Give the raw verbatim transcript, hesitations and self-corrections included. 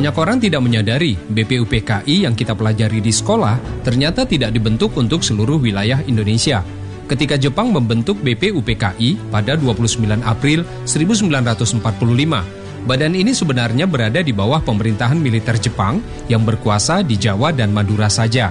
Banyak orang tidak menyadari B P U P K I yang kita pelajari di sekolah ternyata tidak dibentuk untuk seluruh wilayah Indonesia. Ketika Jepang membentuk B P U P K I pada dua puluh sembilan April seribu sembilan ratus empat puluh lima, badan ini sebenarnya berada di bawah pemerintahan militer Jepang yang berkuasa di Jawa dan Madura saja.